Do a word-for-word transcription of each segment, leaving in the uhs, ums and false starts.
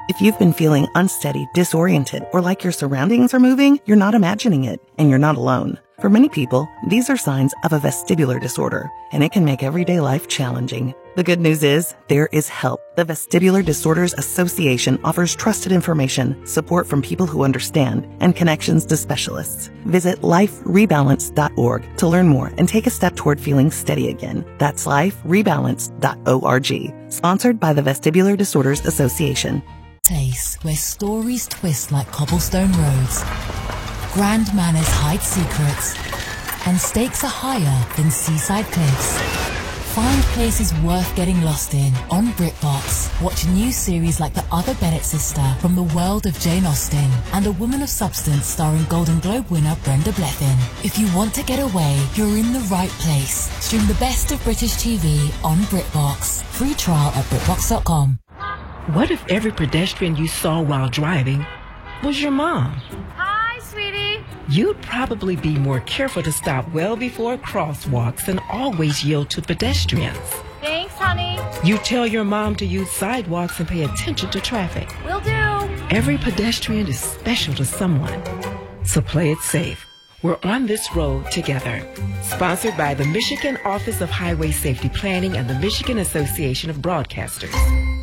If you've been feeling unsteady, disoriented, or like your surroundings are moving, you're not imagining it, and you're not alone. For many people, these are signs of a vestibular disorder, and it can make everyday life challenging. The good news is, there is help. The Vestibular Disorders Association offers trusted information, support from people who understand, and connections to specialists. Visit life rebalance dot org to learn more and take a step toward feeling steady again. That's life rebalance dot org. Sponsored by the Vestibular Disorders Association. Place where stories twist like cobblestone roads, grand manners hide secrets, and stakes are higher than seaside cliffs. Find places worth getting lost in on BritBox. Watch new series like The Other Bennett Sister from the world of Jane Austen and A Woman of Substance starring Golden Globe winner Brenda Blethyn. If you want to get away, you're in the right place. Stream the best of British T V on BritBox. Free trial at BritBox dot com. What if every pedestrian you saw while driving was your mom? Hi, sweetie. You'd probably be more careful to stop well before crosswalks and always yield to pedestrians. Thanks, honey. You tell your mom to use sidewalks and pay attention to traffic. Will do. Every pedestrian is special to someone, so play it safe. We're on this road together. Sponsored by the Michigan Office of Highway Safety Planning and the Michigan Association of Broadcasters.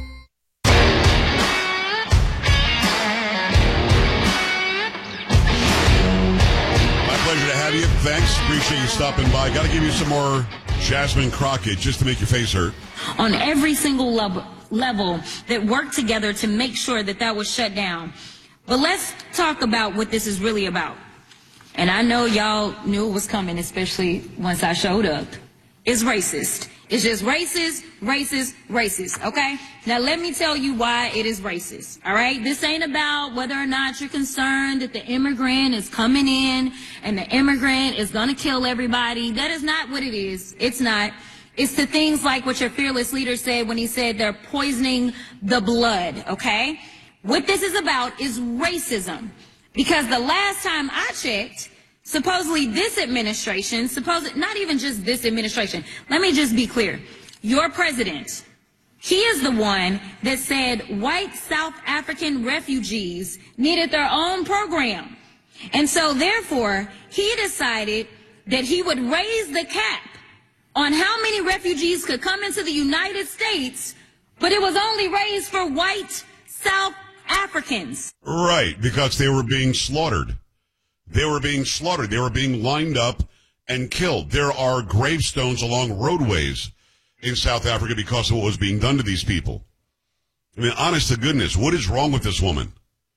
Pleasure to have you. Thanks. Appreciate you stopping by. Got to give you some more Jasmine Crockett just to make your face hurt. On every single level, level that worked together to make sure that that was shut down. But let's talk about what this is really about. And I know y'all knew it was coming, especially once I showed up. It's racist. It's just racist, racist, racist, okay? Now let me tell you why it is racist, all right? This ain't about whether or not you're concerned that the immigrant is coming in and the immigrant is gonna kill everybody. That is not what it is. It's not. It's the things like what your fearless leader said when he said they're poisoning the blood, okay? What this is about is racism. Because the last time I checked, supposedly this administration, suppose not even just this administration, let me just be clear. Your president, he is the one that said white South African refugees needed their own program. And so therefore, he decided that he would raise the cap on how many refugees could come into the United States, but it was only raised for white South Africans. Right, because they were being slaughtered. They were being slaughtered. They were being lined up and killed. There are gravestones along roadways in South Africa because of what was being done to these people. I mean, honest to goodness, what is wrong with this woman?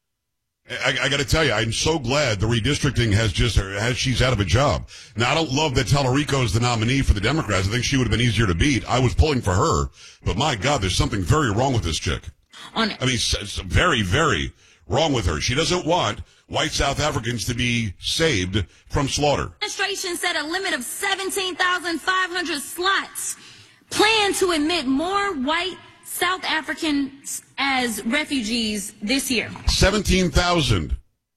I, I got to tell you, I'm so glad the redistricting has just, has, she's out of a job. Now, I don't love that Tallarico is the nominee for the Democrats. I think she would have been easier to beat. I was pulling for her, but my God, there's something very wrong with this chick. On I mean, it's very, very wrong with her. She doesn't want white South Africans to be saved from slaughter. Administration set a limit of seventeen thousand five hundred slots, plan to admit more white South Africans as refugees this year. seventeen thousand.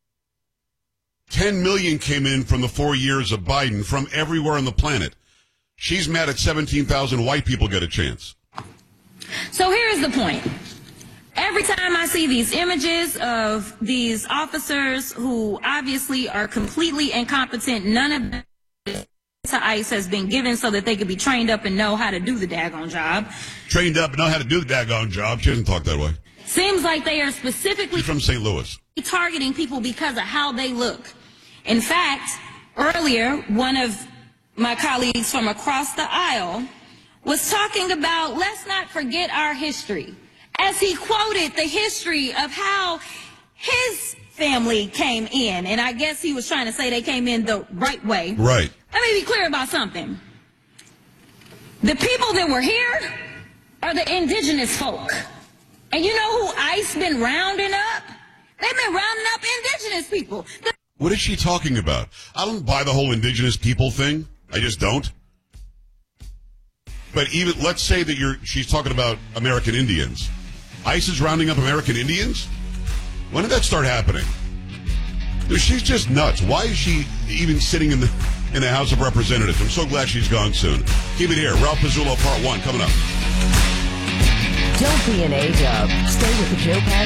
ten million came in from the four years of Biden from everywhere on the planet. She's mad at seventeen thousand white people get a chance. So here's the point. Every time I see these images of these officers who obviously are completely incompetent, none of them to ICE has been given so that they could be trained up and know how to do the daggone job. Trained up and know how to do the daggone job. She doesn't talk that way. Seems like they are specifically She's from Saint Louis. Targeting people because of how they look. In fact, earlier, one of my colleagues from across the aisle was talking about, let's not forget our history, as he quoted the history of how his family came in. And I guess he was trying to say they came in the right way. Right. Let me be clear about something. The people that were here are the indigenous folk. And you know who ICE been rounding up? They've been rounding up indigenous people. The- what is she talking about? I don't buy the whole indigenous people thing. I just don't. But even, let's say that you're, she's talking about American Indians. ICE is rounding up American Indians? When did that start happening? Dude, she's just nuts. Why is she even sitting in the in the House of Representatives? I'm so glad she's gone soon. Keep it here. Ralph Pizzulo, part one, coming up. Don't be an A-dub. Stay with the Joe Pass